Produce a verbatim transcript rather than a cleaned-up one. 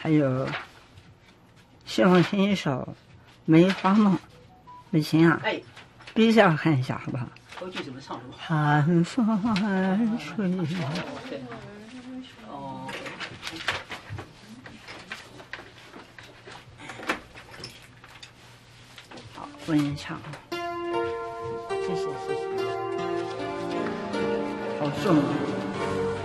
还有谢凤琴一首《梅花梦》，美琴啊， 哎， 比较喊一下好不好？ 头句怎么唱？ 寒风吹。 哦， 好，我给你唱。谢谢谢谢。好重啊。